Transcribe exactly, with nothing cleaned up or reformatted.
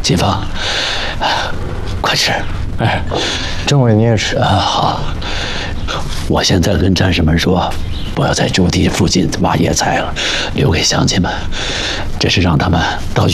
金芳，快吃。哎， 政委你也吃啊，好。我现在跟战士们说，不要在驻地附近挖野菜了，留给乡亲们。这是让他们到